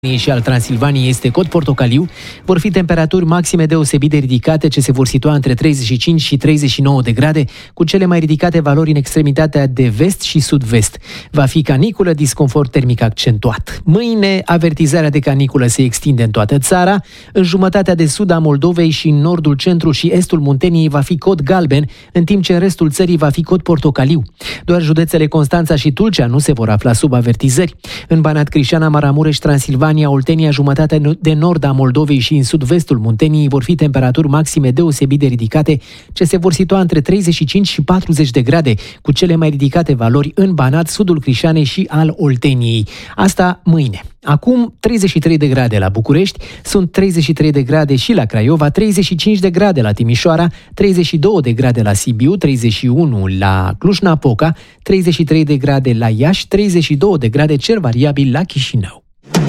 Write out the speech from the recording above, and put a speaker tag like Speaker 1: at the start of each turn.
Speaker 1: și al Transilvaniei este cod portocaliu, vor fi temperaturi maxime deosebit de ridicate ce se vor situa între 35 și 39 de grade, cu cele mai ridicate valori în extremitatea de vest și sud-vest. Va fi caniculă, disconfort termic accentuat. Mâine, avertizarea de caniculă se extinde în toată țara. În jumătatea de sud a Moldovei și în nordul, centrul și estul Munteniei va fi cod galben, în timp ce în restul țării va fi cod portocaliu. Doar județele Constanța și Tulcea nu se vor afla sub avertizări. În Banat, Crișana, Maramureș, Transilvania, Oltenia, jumătatea de nord a Moldovei și în sud-vestul Munteniei vor fi temperaturi maxime deosebit de ridicate, ce se vor situa între 35 și 40 de grade, cu cele mai ridicate valori în Banat, sudul Crișanei și al Olteniei. Asta mâine. Acum 33 de grade la București, sunt 33 de grade și la Craiova, 35 de grade la Timișoara, 32 de grade la Sibiu, 31 la Cluj-Napoca, 33 de grade la Iași, 32 de grade cer variabil la Chișinău.